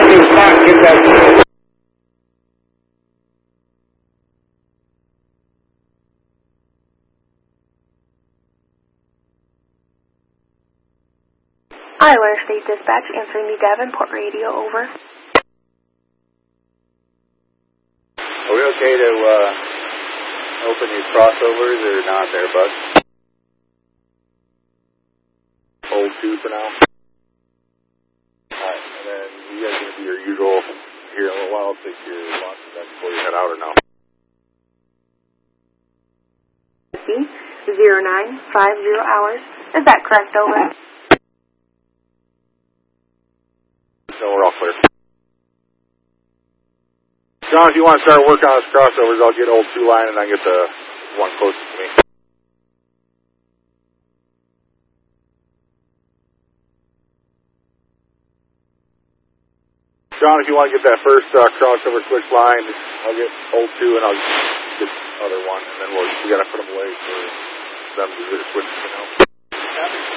Get that. Iowa State Dispatch answering the Davenport radio, over. Are we okay to open these crossovers or not there, bud? Hold 2 for now. Alright, and then you guys going to do your usual here in a little while, take your launches back before you head out or no? 0950 hours. Is that correct, over? No, we're all clear. John, if you want to start working on those crossovers, I'll get old 2 line and I get the one closest to me. John, if you want to get that first crossover switch line, I'll get old 2 and I'll get the other one, and then we got to put them away for them to switch, you know.